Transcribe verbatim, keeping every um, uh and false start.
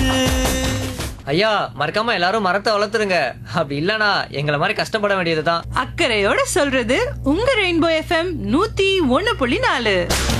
ஐயா மறக்காம எல்லாரும் மரத்தை வளர்த்துருங்க, அப்படி இல்லனா எங்களை மாதிரி கஷ்டப்பட வேண்டியதுதான். அக்கறையோட சொல்றது உங்க ரெயின்போ எஃப்எம் நூத்தி ஒன்னு புள்ளி நாலு.